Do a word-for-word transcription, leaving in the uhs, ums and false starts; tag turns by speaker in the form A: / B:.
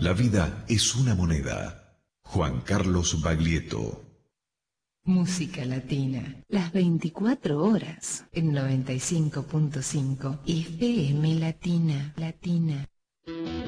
A: La vida es una moneda. Juan Carlos Baglietto.
B: Música latina, las veinticuatro horas, en noventa y cinco punto cinco F M Latina, Latina.